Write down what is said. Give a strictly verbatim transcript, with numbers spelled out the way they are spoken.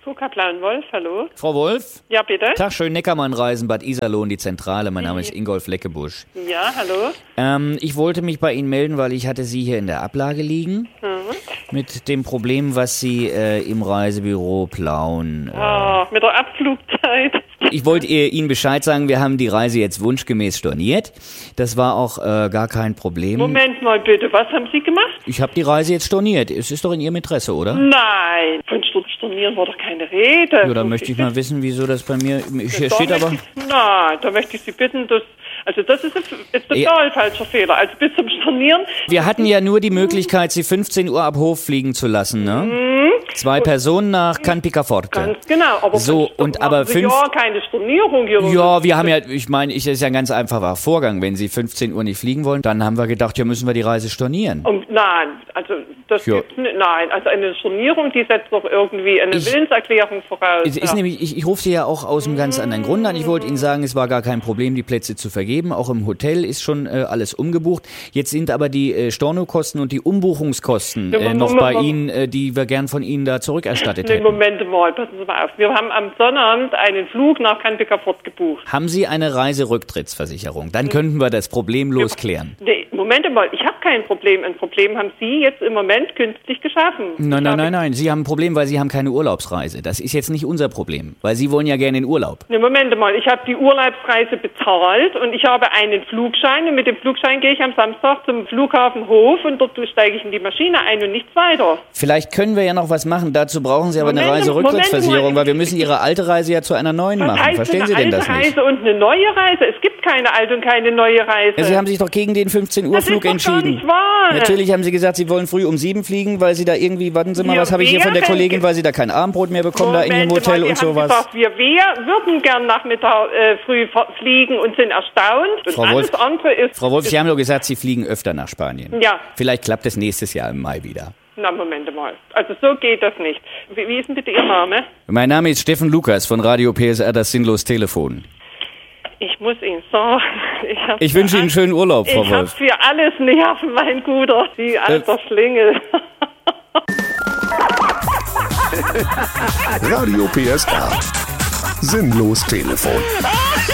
Fuka Blauen-Wolf, hallo. Frau Wolf? Ja, bitte? Tag, schön Neckermann-Reisen, Bad Iserlohn, die Zentrale. Mein Name ist Ingolf Leckebusch. Ja, hallo. Ähm, ich wollte mich bei Ihnen melden, weil ich hatte Sie hier in der Ablage liegen. Mhm. Mit dem Problem, was Sie äh, im Reisebüro Plauen... Äh, oh, mit der Abflugzeit. Ich wollte Ihnen Bescheid sagen, wir haben die Reise jetzt wunschgemäß storniert. Das war auch äh, gar kein Problem. Moment mal bitte, was haben Sie gemacht? Ich habe die Reise jetzt storniert. Es ist doch in Ihrem Interesse, oder? Nein, von Stornieren war doch keine Rede. Ja, dann möchte ich mal wissen, wieso das bei mir... Hier da steht aber... Ich, nein, da möchte ich Sie bitten, dass... Also das ist, ist total ja. falscher Fehler. Also bis zum Stornieren... Wir hatten ja nur die Möglichkeit, Sie fünfzehn Uhr ab Hof fliegen zu lassen, ne? Mhm. Zwei und Personen nach Can Picaforte. Ganz genau. Aber so, und aber fünf... Ja, keine Stornierung hier. Ja, wir haben ja... Ich meine, es ist ja ein ganz einfacher Vorgang. Wenn Sie fünfzehn Uhr nicht fliegen wollen, dann haben wir gedacht, ja, müssen wir die Reise stornieren. Und nein, also das ja. gibt's nicht. Nein, also eine Stornierung, die setzt doch irgendwie eine ich, Willenserklärung voraus. Es ist ja. nämlich, ich, ich rufe Sie ja auch aus einem ganz anderen Grund an. Ich wollte Ihnen sagen, es war gar kein Problem, die Plätze zu vergeben. Auch im Hotel ist schon äh, alles umgebucht. Jetzt sind aber die äh, Stornokosten und die Umbuchungskosten äh, noch bei Ihnen, äh, die wir gern von Ihnen da zurückerstattet hätten. Moment mal, passen Sie mal auf. Wir haben am Sonnabend einen Flug nach Can Picaforte gebucht. Haben Sie eine Reiserücktrittsversicherung? Dann könnten wir das problemlos klären. Nee, Moment mal, ich habe kein Problem. Ein Problem haben Sie jetzt im Moment künstlich geschaffen. Nein, nein, nein, nein. Sie haben ein Problem, weil Sie haben keine Urlaubsreise. Das ist jetzt nicht unser Problem, weil Sie wollen ja gerne in Urlaub. Nee, Moment mal, ich habe die Urlaubsreise bezahlt und ich habe einen Flugschein und mit dem Flugschein gehe ich am Samstag zum Flughafen Hof und dort steige ich in die Maschine ein und nichts weiter. Vielleicht können wir ja noch was machen. Dazu brauchen Sie aber Moment, eine Reiserücktrittsversicherung, Moment, weil wir müssen Ihre alte Reise ja zu einer neuen was machen. Heißt Verstehen Sie eine denn das alte nicht? Reise und eine neue Reise? Es gibt keine alte und keine neue Reise. Ja, Sie haben sich doch gegen den fünfzehn Uhr Flug das ist doch entschieden. Gar nicht wahr. Natürlich haben Sie gesagt, Sie wollen früh um sieben fliegen, weil Sie da irgendwie, warten Sie mal, wir was habe ich hier von der Kollegin, weil Sie da kein Abendbrot mehr bekommen, Moment, da in dem Hotel mal, und sowas. Gesagt, wir, wir würden gern Nachmittag äh, früh fliegen und sind erstaunt. Und Frau alles Wolf, andere ist... Frau Wolf, ist, Sie haben doch gesagt, Sie fliegen öfter nach Spanien. Ja. Vielleicht klappt es nächstes Jahr im Mai wieder. Na, Moment mal. Also so geht das nicht. Wie, wie ist denn bitte Ihr Name? Mein Name ist Steffen Lukas von Radio P S R, das Sinnlos Telefon. Ich muss Ihnen sagen, ich, ich wünsche Ihnen einen schönen Urlaub, Frau ich Wolf. Ich habe für alles Nerven, mein Guter. Sie alter äh. Schlingel. Radio P S R. Sinnlos Telefon.